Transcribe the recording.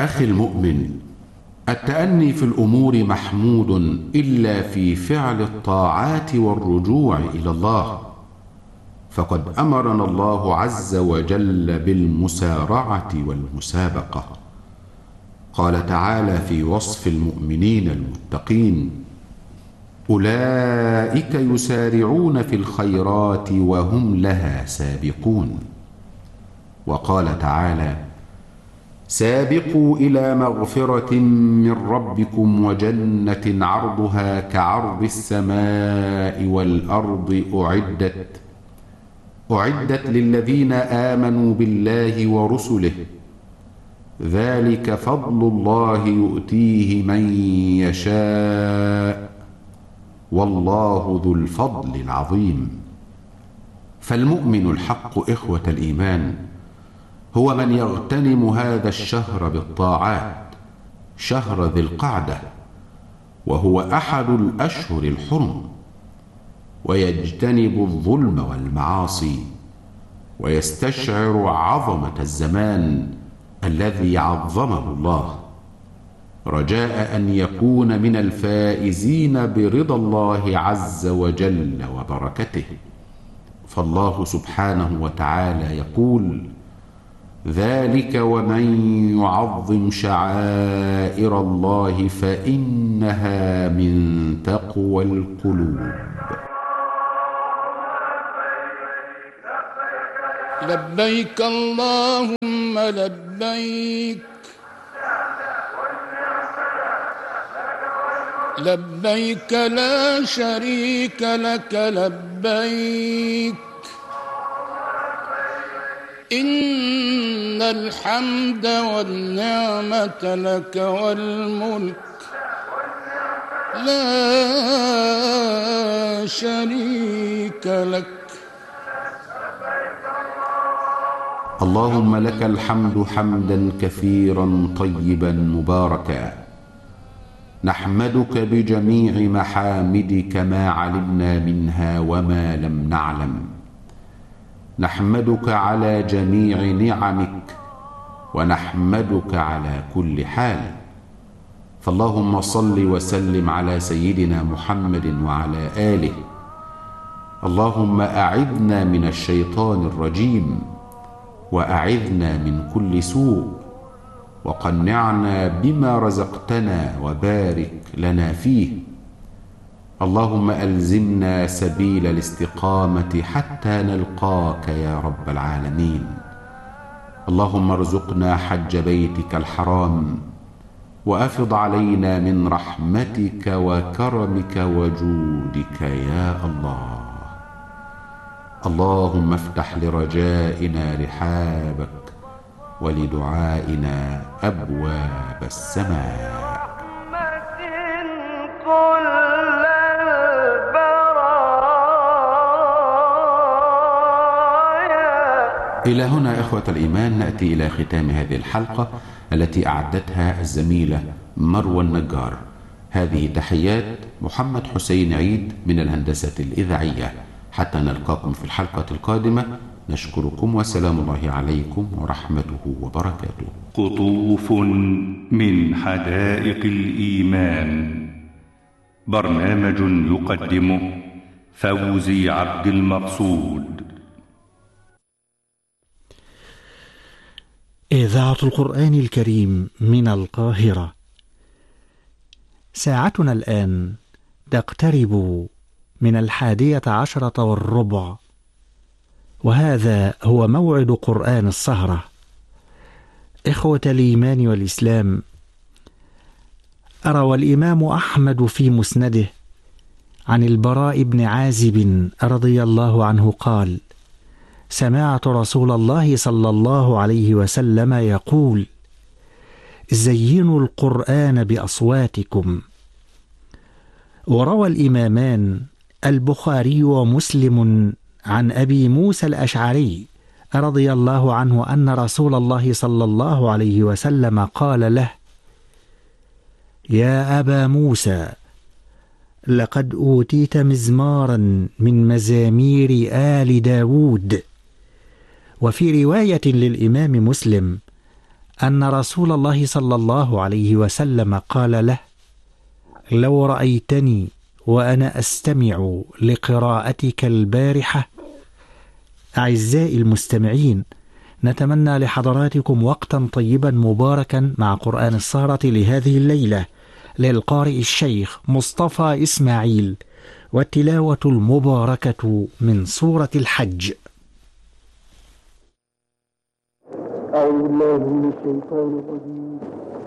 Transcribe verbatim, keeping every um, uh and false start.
أخي المؤمن، التأني في الأمور محمود إلا في فعل الطاعات والرجوع إلى الله، فقد أمرنا الله عز وجل بالمسارعة والمسابقة. قال تعالى في وصف المؤمنين المتقين: أولئك يسارعون في الخيرات وهم لها سابقون. وقال تعالى: سابقوا إلى مغفرة من ربكم وجنة عرضها كعرض السماء والأرض أعدت أعدت للذين آمنوا بالله ورسله، ذلك فضل الله يؤتيه من يشاء، والله ذو الفضل العظيم. فالمؤمن الحق إخوة الإيمان هو من يغتنم هذا الشهر بالطاعات، شهر ذي القعدة، وهو أحد الأشهر الحرم، ويجتنب الظلم والمعاصي، ويستشعر عظمة الزمان الذي عظمه الله، رجاء أن يكون من الفائزين برضا الله عز وجل وبركته. فالله سبحانه وتعالى يقول: ذلك ومن يعظم شعائر الله فإنها من تقوى القلوب. لبيك اللهم لبيك، لبيك لا شريك لك لبيك، إن الحمد والنعمة لك والملك لا شريك لك. اللهم لك الحمد حمدا كثيرا طيبا مباركا، نحمدك بجميع محامدك ما علمنا منها وما لم نعلم، نحمدك على جميع نعمك، ونحمدك على كل حال. فاللهم صل وسلم على سيدنا محمد وعلى آله. اللهم أعذنا من الشيطان الرجيم، وأعذنا من كل سوء، وقنعنا بما رزقتنا وبارك لنا فيه. اللهم ألزمنا سبيل الاستقامة حتى نلقاك يا رب العالمين. اللهم ارزقنا حج بيتك الحرام، وأفض علينا من رحمتك وكرمك وجودك يا الله. اللهم افتح لرجائنا رحابك، ولدعائنا أبواب السماء. إلى هنا إخوة الإيمان نأتي إلى ختام هذه الحلقة التي أعدتها الزميلة مروى النجار. هذه تحيات محمد حسين عيد من الهندسة الإذاعية. حتى نلقاكم في الحلقة القادمة، نشكركم وسلام الله عليكم ورحمته وبركاته. قطوف من حدائق الإيمان، برنامج يقدمه فوزي عبد المقصود. إذاعة القرآن الكريم من القاهرة. ساعتنا الآن تقترب من الحادية عشرة والربع، وهذا هو موعد قرآن السهرة. إخوة الإيمان والإسلام، روى الإمام أحمد في مسنده عن البراء بن عازب رضي الله عنه قال: سمعت رسول الله صلى الله عليه وسلم يقول: زينوا القرآن بأصواتكم. وروى الإمامان البخاري ومسلم عن أبي موسى الأشعري رضي الله عنه أن رسول الله صلى الله عليه وسلم قال له: يا أبا موسى، لقد أوتيت مزمارا من مزامير آل داود. وفي رواية للإمام مسلم أن رسول الله صلى الله عليه وسلم قال له: لو رأيتني وأنا أستمع لقراءتك البارحة. أعزائي المستمعين، نتمنى لحضراتكم وقتا طيبا مباركا مع قرآن السهرة لهذه الليلة للقارئ الشيخ مصطفى إسماعيل، والتلاوة المباركة من سورة الحج. أعوذ بالله من الشيطان الرجيم.